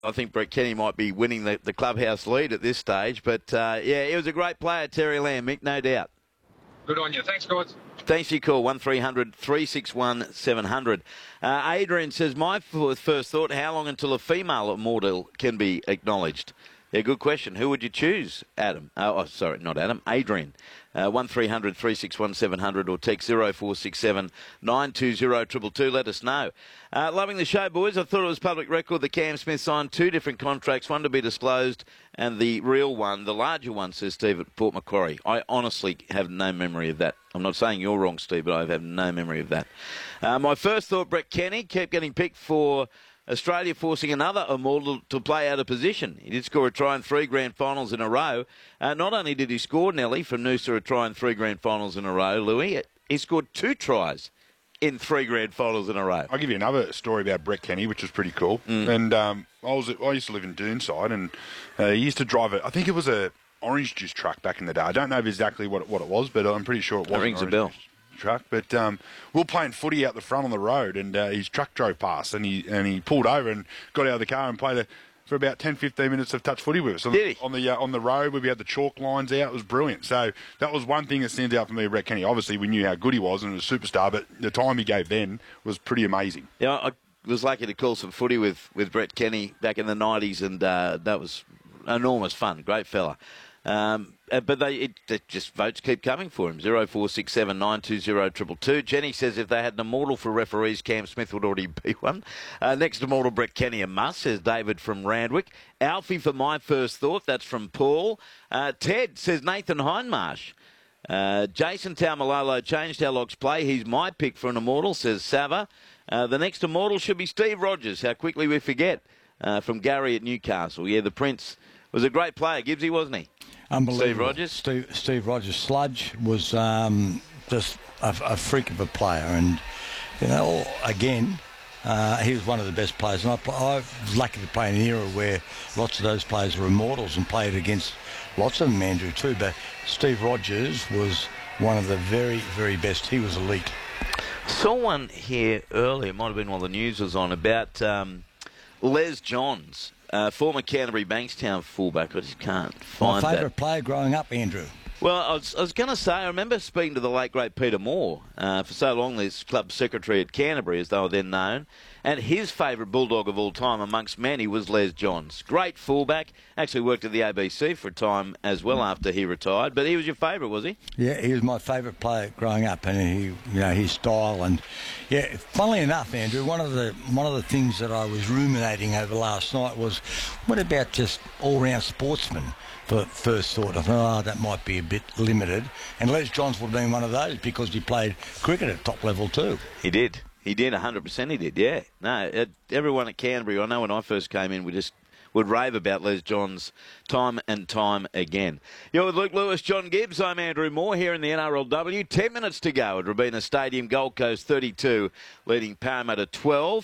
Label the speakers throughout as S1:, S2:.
S1: I think Brett Kenny might be winning the clubhouse lead at this stage. But, yeah, he was a great player, Terry Lamb, Mick, no doubt.
S2: Good on you. Thanks, guys.
S1: Thanks for your call, 1300 361 700. Adrian says, my first thought, how long until a female immortal can be acknowledged? Yeah, good question. Who would you choose, Adam? Oh, sorry, not Adam, Adrian. 1300 361 700 or text 0467 920 222. Let us know. Loving the show, boys. I thought it was public record that Cam Smith signed 2 different contracts, one to be disclosed and the real one, the larger one, says Steve at Port Macquarie. I honestly have no memory of that. I'm not saying you're wrong, Steve, but I have no memory of that. My first thought, Brett Kenny kept getting picked for Australia, forcing another immortal to play out of position. He did score a try in 3 grand finals in a row. Not only did he score, Nelly, from Noosa a try in 3 grand finals in a row, Louis, he scored 2 tries in 3 grand finals in a row.
S3: I'll give you another story about Brett Kenny, which was pretty cool. And I used to live in Doonside, and he used to drive I think it was a orange juice truck back in the day. I don't know exactly what it was, but I'm pretty sure it was.
S1: That rings a bell.
S3: Truck, but we were playing footy out the front on the road, and his truck drove past, and he pulled over and got out of the car and played for about 10-15 minutes of touch footy with us.
S1: Did he?
S3: On the road where we had the chalk lines out. It was brilliant. So that was one thing that stands out for me, Brett Kenny. Obviously, we knew how good he was and he was a superstar, but the time he gave then was pretty amazing.
S1: Yeah, I was lucky to call some footy with Brett Kenny back in the 90s, and that was enormous fun. Great fella. But just votes keep coming for him. 0467 920 222. Jenny says if they had an immortal for referees, Cam Smith would already be one. Next to immortal, Brett Kenny a must, says David from Randwick. Alfie for my first thought, that's from Paul. Ted says Nathan Hindmarsh. Jason Taumalolo changed how Locks play. He's my pick for an immortal, says Sava. The next immortal should be Steve Rogers. How quickly we forget. From Gary at Newcastle. Yeah, the Prince was a great player, Gibbsy, wasn't he?
S4: Unbelievable.
S1: Steve Rogers?
S4: Steve Rogers. Sludge was just a freak of a player. And, you know, again, he was one of the best players. And I was lucky to play in an era where lots of those players were immortals and played against lots of them, Andrew, too. But Steve Rogers was one of the very, very best. He was elite.
S1: Saw one here earlier, it might have been while the news was on, about Les Johns. Former Canterbury Bankstown fullback. I just can't find that.
S4: My favourite player growing up, Andrew.
S1: Well, I was going to say, I remember speaking to the late, great Peter Moore for so long, this club secretary at Canterbury, as they were then known, and his favourite Bulldog of all time, amongst many, was Les Johns. Great fullback. Actually worked at the ABC for a time as well after he retired. But he was your favourite, was he?
S4: Yeah, he was my favourite player growing up, and his style. And yeah, funnily enough, Andrew, one of the things that I was ruminating over last night was, what about just all-round sportsmen? For first thought, I thought, that might be a bit limited. And Les Johns would have been one of those because he played cricket at top level too.
S1: He did. 100% he did, yeah. No, everyone at Canterbury, I know when I first came in, we just would rave about Les Johns time and time again. You're with Luke Lewis, John Gibbs. I'm Andrew Moore here in the NRLW. 10 minutes to go at Robina Stadium. Gold Coast 32 leading Parramatta 12.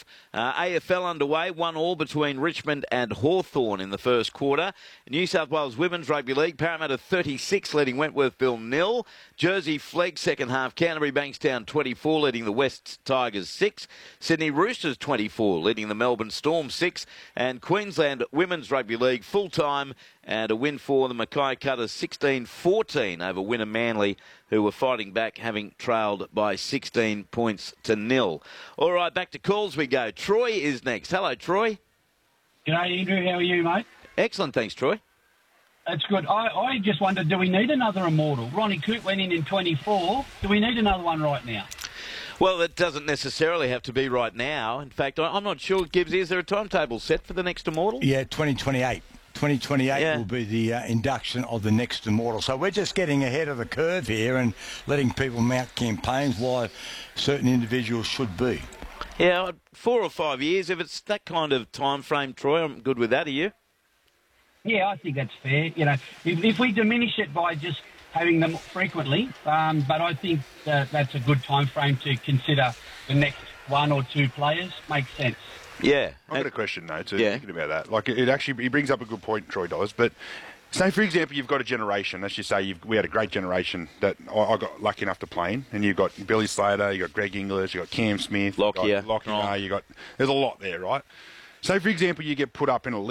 S1: AFL underway, 1-1 between Richmond and Hawthorn in the first quarter. New South Wales Women's Rugby League, Parramatta 36 leading Wentworthville 0. Jersey Flegg second half, Canterbury Bankstown 24 leading the West Tigers 6. Sydney Roosters 24 leading the Melbourne Storm 6. And Queensland Women's Rugby League full-time and a win for the Mackay Cutters 16-14 over Wynnum Manly, who were fighting back, having trailed by 16 points to 0. All right, back to calls we go. Troy is next. Hello, Troy.
S5: G'day, Andrew. How are you, mate?
S1: Excellent, thanks, Troy.
S5: That's good. I just wondered, do we need another immortal? Ronnie Coote went in 24. Do we need another one right now?
S1: Well, it doesn't necessarily have to be right now. In fact, I'm not sure, Gibbs, is there a timetable set for the next immortal?
S4: Yeah, 2028. 2028 will be the induction of the next immortal. So we're just getting ahead of the curve here and letting people mount campaigns why certain individuals should be.
S1: Yeah, 4 or 5 years. If it's that kind of time frame, Troy, I'm good with that. Are you?
S5: Yeah, I think that's fair. You know, if we diminish it by just having them frequently, but I think that's a good time frame to consider the next 1 or 2 players. Makes sense.
S1: Yeah.
S3: I've got a question, though, too, thinking about that. Like, he brings up a good point, Troy does, but say, for example, you've got a generation, let's just say we had a great generation that I got lucky enough to play in, and you've got Billy Slater, you've got Greg Inglis, you've got Cam Smith,
S1: Lockyer,
S3: there's a lot there, right? Say, for example, you get put up in a league